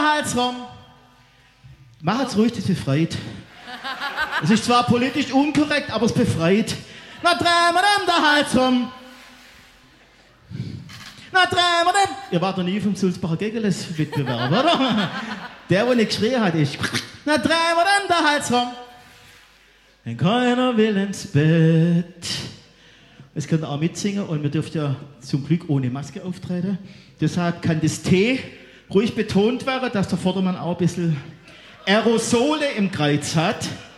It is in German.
Hals rum. Macht's ruhig, das befreit. Es ist zwar politisch unkorrekt, aber es befreit. Na, drehen wir dem der Hals rum. Na, drehen wir dem. Ihr wart noch nie vom Sulzbacher Gegeles-Wettbewerb, oder? Der nicht geschrien hat, ist. Na, drehen wir dem der Hals rum. Wenn keiner will ins Bett. Es könnt ihr auch mitsingen und wir dürfen ja zum Glück ohne Maske auftreten. Deshalb kann das T ruhig betont werden, dass der Vordermann auch ein bisschen Aerosole im Kreuz hat.